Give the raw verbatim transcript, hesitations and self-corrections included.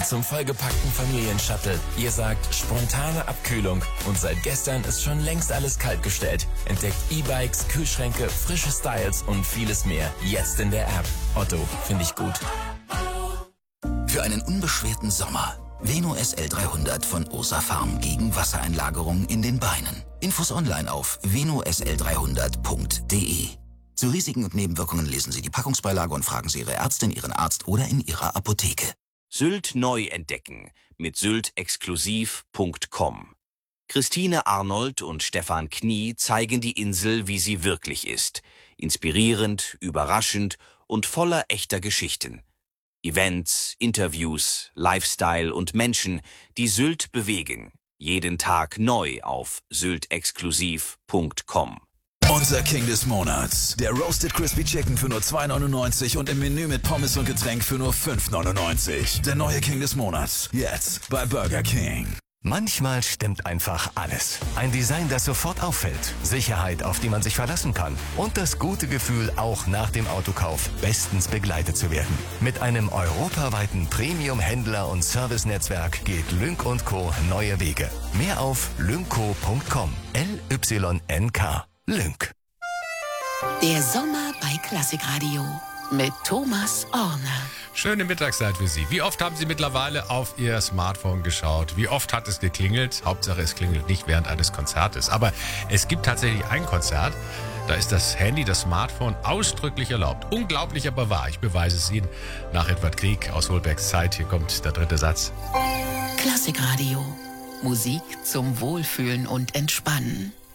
zum vollgepackten Familienshuttle. Ihr sagt spontane Abkühlung und seit gestern ist schon längst alles kaltgestellt. Entdeckt E-Bikes, Kühlschränke, frische Styles und vieles mehr. Jetzt in der App. Otto, finde ich gut. Für einen unbeschwerten Sommer. Veno S L dreihundert von Ursa Farm gegen Wassereinlagerung in den Beinen. Infos online auf veno s l dreihundert punkt d e. Zu Risiken und Nebenwirkungen lesen Sie die Packungsbeilage und fragen Sie Ihre Ärztin, Ihren Arzt oder in Ihrer Apotheke. Sylt neu entdecken mit sylt exklusiv punkt com. Christine Arnold und Stefan Knie zeigen die Insel, wie sie wirklich ist. Inspirierend, überraschend und voller echter Geschichten. Events, Interviews, Lifestyle und Menschen, die Sylt bewegen. Jeden Tag neu auf sylt exklusiv punkt com. Unser King des Monats. Der Roasted Crispy Chicken für nur zwei neunundneunzig und im Menü mit Pommes und Getränk für nur fünf neunundneunzig. Der neue King des Monats. Jetzt bei Burger King. Manchmal stimmt einfach alles. Ein Design, das sofort auffällt. Sicherheit, auf die man sich verlassen kann. Und das gute Gefühl, auch nach dem Autokauf bestens begleitet zu werden. Mit einem europaweiten Premium-Händler- und Servicenetzwerk geht Lynk und Co. neue Wege. Mehr auf lynco punkt com. L Y N K. Lynk. Der Sommer bei Klassikradio mit Thomas Orner. Schöne Mittagszeit für Sie. Wie oft haben Sie mittlerweile auf Ihr Smartphone geschaut? Wie oft hat es geklingelt? Hauptsache, es klingelt nicht während eines Konzertes. Aber es gibt tatsächlich ein Konzert, da ist das Handy, das Smartphone ausdrücklich erlaubt. Unglaublich, aber wahr. Ich beweise es Ihnen nach Edward Grieg aus Holbergs Zeit. Hier kommt der dritte Satz. Klassikradio. Musik zum Wohlfühlen und Entspannen.